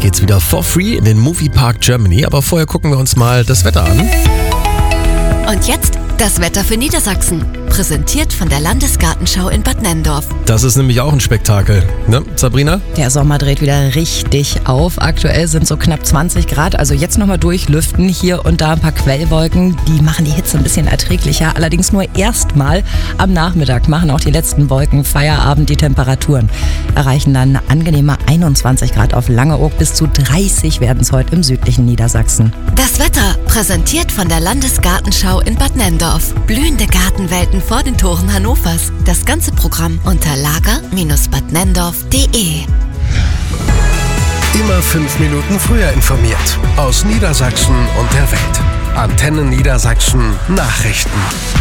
geht's wieder for free in den Moviepark Germany. Aber vorher gucken wir uns mal das Wetter an. Und jetzt das Wetter für Niedersachsen. Präsentiert von der Landesgartenschau in Bad Nenndorf. Das ist nämlich auch ein Spektakel, ne, Sabrina? Der Sommer dreht wieder richtig auf. Aktuell sind so knapp 20 Grad. Also jetzt nochmal durchlüften. Hier und da ein paar Quellwolken. Die machen die Hitze ein bisschen erträglicher. Allerdings nur erstmal am Nachmittag machen auch die letzten Wolken Feierabend. Die Temperaturen erreichen dann angenehme 21 Grad auf Langeoog. Bis zu 30 werden es heute im südlichen Niedersachsen. Das Wetter präsentiert von der Landesgartenschau in Bad Nenndorf. Blühende Gartenwelten vor den Toren Hannovers. Das ganze Programm unter lager-badnendorf.de. Immer 5 Minuten früher informiert. Aus Niedersachsen und der Welt. Antenne Niedersachsen Nachrichten.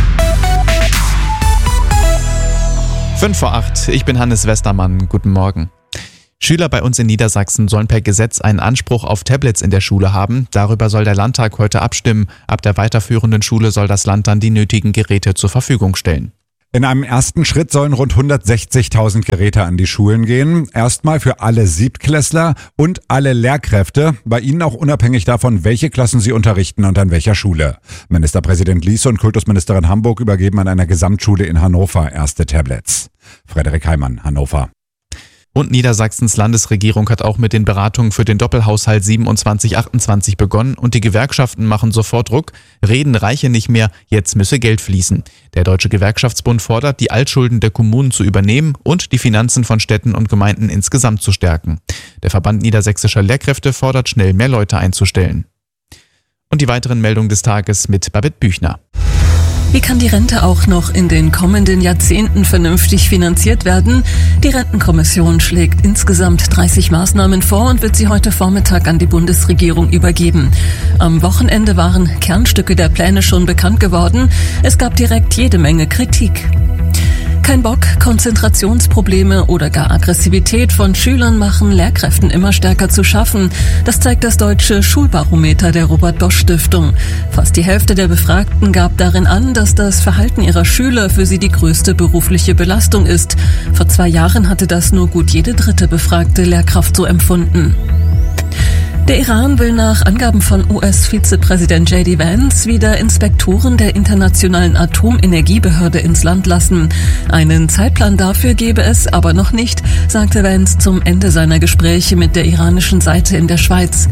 7:55, ich bin Hannes Westermann. Guten Morgen. Schüler bei uns in Niedersachsen sollen per Gesetz einen Anspruch auf Tablets in der Schule haben. Darüber soll der Landtag heute abstimmen. Ab der weiterführenden Schule soll das Land dann die nötigen Geräte zur Verfügung stellen. In einem ersten Schritt sollen rund 160.000 Geräte an die Schulen gehen. Erstmal für alle Siebtklässler und alle Lehrkräfte. Bei ihnen auch unabhängig davon, welche Klassen sie unterrichten und an welcher Schule. Ministerpräsident Liese und Kultusministerin Hamburg übergeben an einer Gesamtschule in Hannover erste Tablets. Frederik Heimann, Hannover. Und Niedersachsens Landesregierung hat auch mit den Beratungen für den Doppelhaushalt 27/28 begonnen und die Gewerkschaften machen sofort Druck. Reden reiche nicht mehr, jetzt müsse Geld fließen. Der Deutsche Gewerkschaftsbund fordert, die Altschulden der Kommunen zu übernehmen und die Finanzen von Städten und Gemeinden insgesamt zu stärken. Der Verband niedersächsischer Lehrkräfte fordert, schnell mehr Leute einzustellen. Und die weiteren Meldungen des Tages mit Babette Büchner. Wie kann die Rente auch noch in den kommenden Jahrzehnten vernünftig finanziert werden? Die Rentenkommission schlägt insgesamt 30 Maßnahmen vor und wird sie heute Vormittag an die Bundesregierung übergeben. Am Wochenende waren Kernstücke der Pläne schon bekannt geworden. Es gab direkt jede Menge Kritik. Kein Bock, Konzentrationsprobleme oder gar Aggressivität von Schülern machen Lehrkräften immer stärker zu schaffen. Das zeigt das deutsche Schulbarometer der Robert-Bosch-Stiftung. Fast die Hälfte der Befragten gab darin an, dass das Verhalten ihrer Schüler für sie die größte berufliche Belastung ist. Vor 2 Jahren hatte das nur gut jede dritte befragte Lehrkraft so empfunden. Der Iran will nach Angaben von US-Vizepräsident J.D. Vance wieder Inspektoren der Internationalen Atomenergiebehörde ins Land lassen. Einen Zeitplan dafür gebe es aber noch nicht, sagte Vance zum Ende seiner Gespräche mit der iranischen Seite in der Schweiz.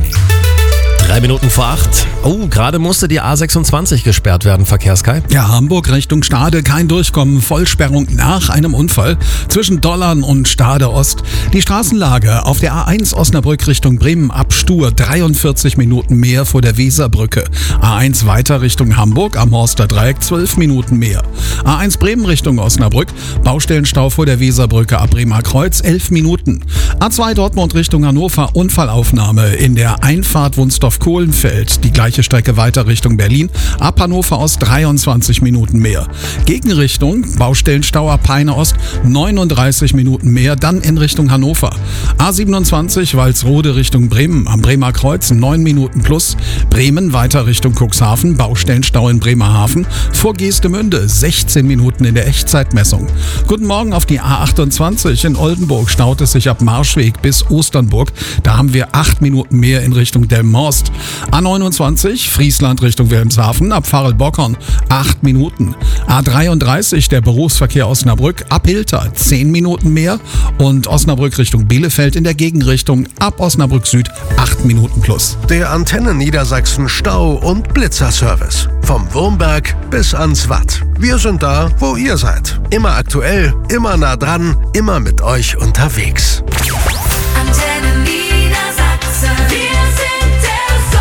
7:55. Oh, gerade musste die A26 gesperrt werden, Verkehrssky. Ja, Hamburg Richtung Stade, kein Durchkommen, Vollsperrung nach einem Unfall zwischen Dollern und Stade Ost. Die Straßenlage auf der A1 Osnabrück Richtung Bremen ab Stur, 43 Minuten mehr vor der Weserbrücke. A1 weiter Richtung Hamburg am Horster Dreieck, 12 Minuten mehr. A1 Bremen Richtung Osnabrück, Baustellenstau vor der Weserbrücke ab Bremer Kreuz, 11 Minuten. A2 Dortmund Richtung Hannover, Unfallaufnahme in der Einfahrt Wunstorf-Kohlenfeld. Die gleiche Strecke weiter Richtung Berlin, ab Hannover Ost 23 Minuten mehr. Gegenrichtung, Baustellenstau ab Peine Ost, 39 Minuten mehr, dann in Richtung Hannover. A27 Walsrode Richtung Bremen, am Bremer Kreuz 9 Minuten plus. Bremen weiter Richtung Cuxhaven, Baustellenstau in Bremerhaven, vor Geestemünde 16 Minuten in der Echtzeitmessung. Guten Morgen auf die A28 in Oldenburg, staut es sich ab Marschweg bis Osternburg. Da haben wir 8 Minuten mehr in Richtung Delmenhorst. A29 Friesland Richtung Wilhelmshaven, ab Varel-Bockhorn 8 Minuten. A33 der Berufsverkehr Osnabrück, ab Hilter 10 Minuten mehr. Und Osnabrück Richtung Bielefeld in der Gegenrichtung, ab Osnabrück Süd 8 Minuten plus. Der Antenne Niedersachsen Stau- und Blitzerservice. Vom Wurmberg bis ans Watt. Wir sind da, wo ihr seid. Immer aktuell, immer nah dran, immer mit euch unterwegs. Antenne Niedersachsen, wir sind der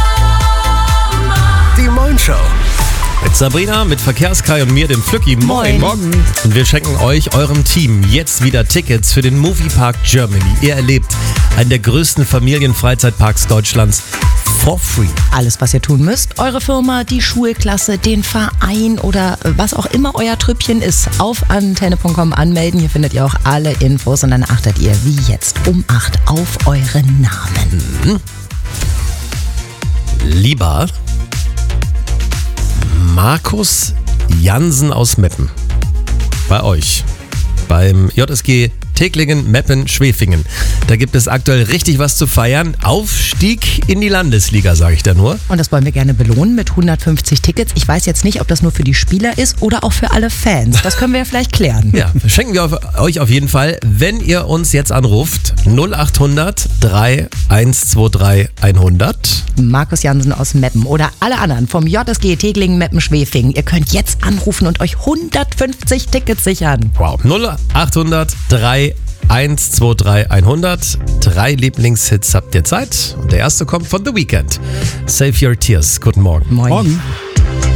Sommer. Die Moin-Show. Mit Sabrina, mit Verkehrssky und mir, dem Flücki. Moin. Morgen. Und wir schenken euch, eurem Team, jetzt wieder Tickets für den Moviepark Germany. Ihr erlebt einen der größten Familienfreizeitparks Deutschlands for free. Alles, was ihr tun müsst, eure Firma, die Schulklasse, den Verein oder was auch immer euer Trüppchen ist, auf antenne.com anmelden. Hier findet ihr auch alle Infos und dann achtet ihr wie jetzt um 8 auf eure Namen. Lieber Markus Jansen aus Meppen, bei euch, beim JSG Teglingen, Meppen, Schwefingen. Da gibt es aktuell richtig was zu feiern. Aufstieg in die Landesliga, sage ich da nur. Und das wollen wir gerne belohnen mit 150 Tickets. Ich weiß jetzt nicht, ob das nur für die Spieler ist oder auch für alle Fans. Das können wir ja vielleicht klären. Ja, schenken wir euch auf jeden Fall, wenn ihr uns jetzt anruft. 0800 3123 100. Markus Jansen aus Meppen oder alle anderen vom JSG Teglingen, Meppen, Schwefingen. Ihr könnt jetzt anrufen und euch 150 Tickets sichern. Wow. 0800 3123 100. 3 Lieblingshits habt ihr Zeit. Und der erste kommt von The Weeknd. Save Your Tears. Guten Morgen. Moin. Morgen.